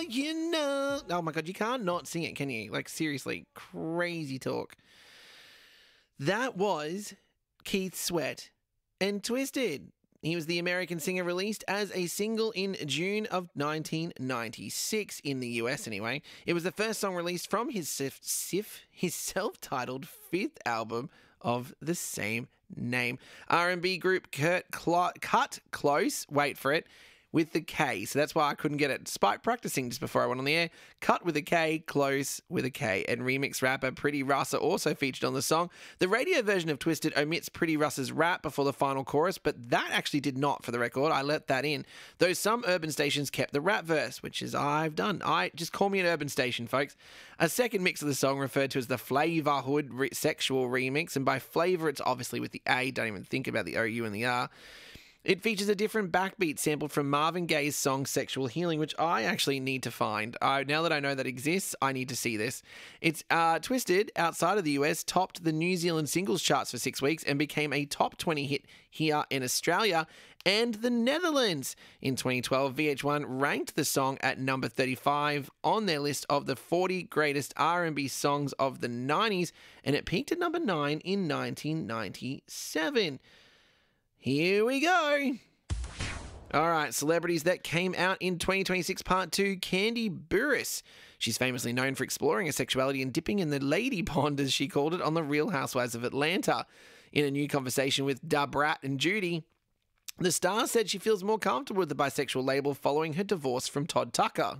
you know. Oh my God, you can't not sing it, can you? Like, seriously, crazy talk. That was Keith Sweat and Twisted. He was the American singer released as a single in June of 1996 in the US anyway. It was the first song released from his self-titled fifth album of the same name. R&B group Cut Close, wait for it, with the K. So that's why I couldn't get it. Despite practicing just before I went on the air, Cut with a K, Close with a K. And remix rapper Pretty Russ are also featured on the song. The radio version of Twisted omits Pretty Russ's rap before the final chorus, but that actually did not for the record. I let that in. Though some urban stations kept the rap verse, which is I've done. Just call me an urban station, folks. A second mix of the song referred to as the Flavor Hood Sexual Remix, and by flavor it's obviously with the A, don't even think about the O-U and the R. It features a different backbeat sampled from Marvin Gaye's song Sexual Healing, which I actually need to find. Now that I know that exists, I need to see this. It's Twisted, outside of the US, topped the New Zealand singles charts for 6 weeks and became a top 20 hit here in Australia and the Netherlands. In 2012, VH1 ranked the song at number 35 on their list of the 40 greatest R&B songs of the 90s, and it peaked at number 9 in 1997. Here we go. All right, celebrities that came out in 2026 Part 2, Candy Burris. She's famously known for exploring her sexuality and dipping in the lady pond, as she called it, on The Real Housewives of Atlanta. In a new conversation with Da Brat and Judy, the star said she feels more comfortable with the bisexual label following her divorce from Todd Tucker.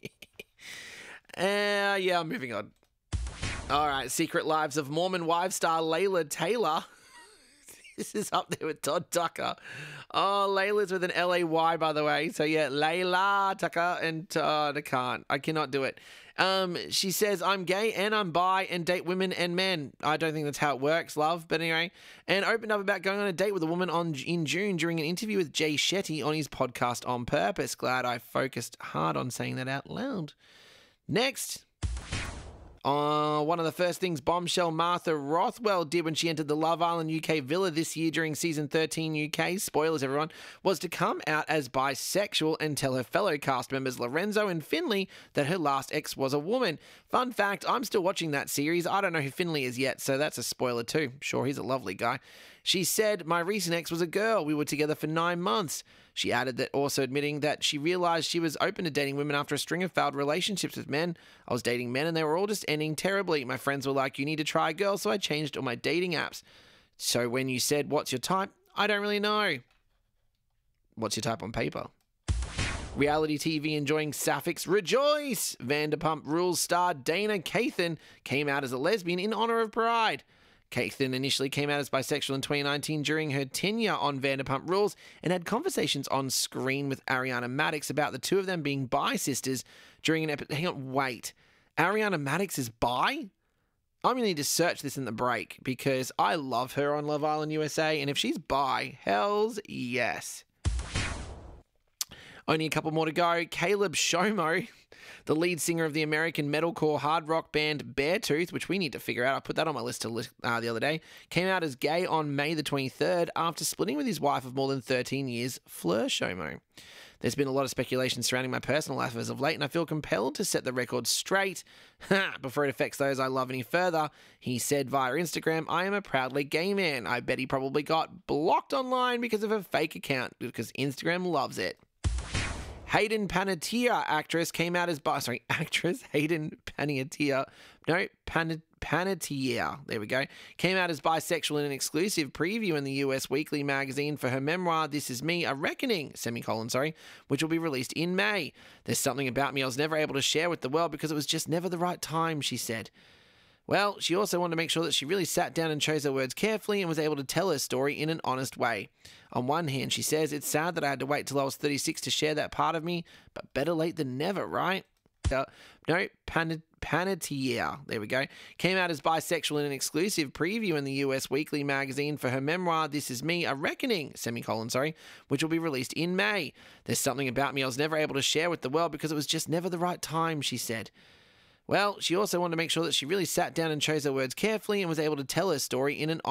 Yeah, I'm moving on. All right, Secret Lives of Mormon Wives star Layla Taylor. This is up there with Todd Tucker. Oh, Layla's with an L-A-Y, by the way. So, yeah, Layla Tucker and I cannot do it. She says, I'm gay and I'm bi and date women and men. I don't think that's how it works, love. But anyway, and opened up about going on a date with a woman in June during an interview with Jay Shetty on his podcast On Purpose. Glad I focused hard on saying that out loud. Next. One of the first things bombshell Martha Rothwell did when she entered the Love Island UK villa this year during season 13 UK, spoilers everyone, was to come out as bisexual and tell her fellow cast members Lorenzo and Finley that her last ex was a woman. Fun fact, I'm still watching that series. I don't know who Finley is yet, so that's a spoiler too. Sure, he's a lovely guy. She said, my recent ex was a girl. We were together for 9 months. She added that, also admitting that she realized she was open to dating women after a string of failed relationships with men. I was dating men and they were all just ending terribly. My friends were like, you need to try a girl, so I changed all my dating apps. So when you said, what's your type? I don't really know. What's your type on paper? Reality TV enjoying sapphics rejoice! Vanderpump Rules star Dana Kathan came out as a lesbian in honor of Pride. Kathan initially came out as bisexual in 2019 during her tenure on Vanderpump Rules and had conversations on screen with Ariana Madix about the two of them being bi-sisters during an episode. Hang on, wait. Ariana Madix is bi? I'm going to need to search this in the break because I love her on Love Island USA, and if she's bi, hells yes. Only a couple more to go. Caleb Shomo, the lead singer of the American metalcore hard rock band Beartooth, which we need to figure out. I put that on my list the other day, came out as gay on May the 23rd after splitting with his wife of more than 13 years, Fleur Shomo. There's been a lot of speculation surrounding my personal life as of late, and I feel compelled to set the record straight before it affects those I love any further. He said via Instagram, I am a proudly gay man. I bet he probably got blocked online because of a fake account, because Instagram loves it. Hayden Panettiere, actress, came out as actress Hayden Panettiere. No, Panettiere. There we go. Came out as bisexual in an exclusive preview in the US Weekly magazine for her memoir, This Is Me, A Reckoning, which will be released in May. There's something about me I was never able to share with the world because it was just never the right time, she said. Well, she also wanted to make sure that she really sat down and chose her words carefully and was able to tell her story in an honest way. On one hand, she says, it's sad that I had to wait till I was 36 to share that part of me, but better late than never, right? No, Panettiere, there we go, came out as bisexual in an exclusive preview in the US Weekly magazine for her memoir, This Is Me, A Reckoning, which will be released in May. There's something about me I was never able to share with the world because it was just never the right time, she said. Well, she also wanted to make sure that she really sat down and chose her words carefully and was able to tell her story in an